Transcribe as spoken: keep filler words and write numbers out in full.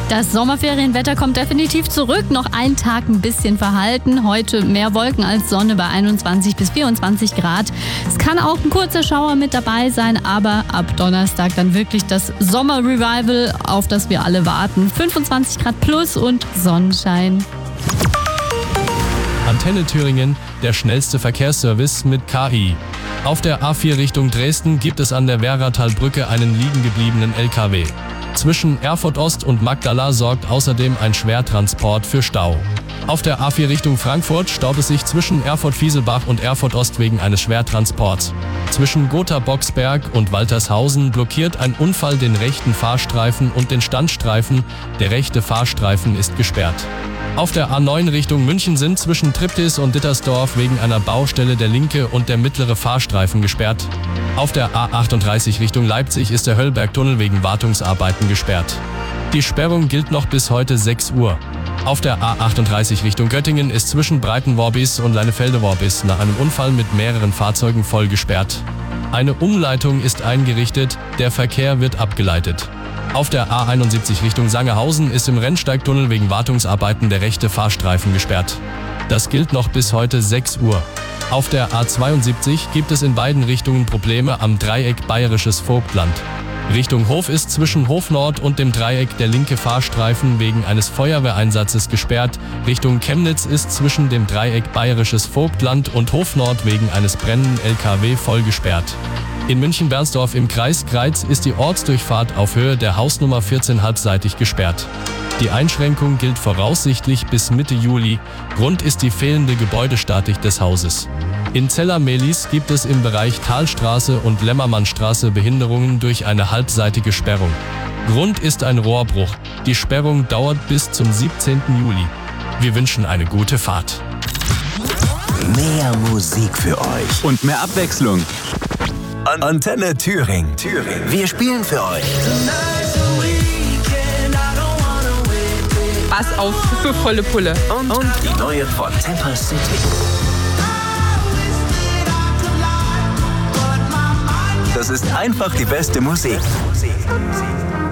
Das Sommerferienwetter kommt definitiv zurück. Noch ein Tag ein bisschen verhalten. Heute mehr Wolken als Sonne bei einundzwanzig bis vierundzwanzig Grad. Es kann auch ein kurzer Schauer mit dabei sein, aber ab Donnerstag dann wirklich das Sommerrevival, auf das wir alle warten. fünfundzwanzig Grad plus und Sonnenschein. Antenne Thüringen, der schnellste Verkehrsservice mit K I. Auf der A vier Richtung Dresden gibt es an der Werratalbrücke einen liegen gebliebenen L K W. Zwischen Erfurt Ost und Magdala sorgt außerdem ein Schwertransport für Stau. Auf der A vier Richtung Frankfurt staut es sich zwischen Erfurt-Fieselbach und Erfurt Ost wegen eines Schwertransports. Zwischen Gotha-Boxberg und Waltershausen blockiert ein Unfall den rechten Fahrstreifen und den Standstreifen. Der rechte Fahrstreifen ist gesperrt. Auf der A neun Richtung München sind zwischen Triptis und Dittersdorf wegen einer Baustelle der linke und der mittlere Fahrstreifen gesperrt. Auf der A achtunddreißig Richtung Leipzig ist der Höllbergtunnel wegen Wartungsarbeiten gesperrt. Die Sperrung gilt noch bis heute sechs Uhr. Auf der A achtunddreißig Richtung Göttingen ist zwischen Breitenworbis und Leinefelde-Worbis nach einem Unfall mit mehreren Fahrzeugen voll gesperrt. Eine Umleitung ist eingerichtet, der Verkehr wird abgeleitet. Auf der A einundsiebzig Richtung Sangerhausen ist im Rennsteigtunnel wegen Wartungsarbeiten der rechte Fahrstreifen gesperrt. Das gilt noch bis heute sechs Uhr. Auf der A zweiundsiebzig gibt es in beiden Richtungen Probleme am Dreieck Bayerisches Vogtland. Richtung Hof ist zwischen Hof Nord und dem Dreieck der linke Fahrstreifen wegen eines Feuerwehreinsatzes gesperrt. Richtung Chemnitz ist zwischen dem Dreieck Bayerisches Vogtland und Hof Nord wegen eines brennenden L K W voll gesperrt. In München-Bernsdorf im Kreis Greiz ist die Ortsdurchfahrt auf Höhe der Hausnummer vierzehn halbseitig gesperrt. Die Einschränkung gilt voraussichtlich bis Mitte Juli. Grund ist die fehlende Gebäudestatik des Hauses. In Zeller-Mehlis gibt es im Bereich Talstraße und Lämmermannstraße Behinderungen durch eine halbseitige Sperrung. Grund ist ein Rohrbruch. Die Sperrung dauert bis zum siebzehnten Juli. Wir wünschen eine gute Fahrt. Mehr Musik für euch und mehr Abwechslung. Antenne Thüringen. Thüringen. Wir spielen für euch. Pass auf für volle Pulle. Und, und die neue von Temper City. Das ist einfach die beste Musik.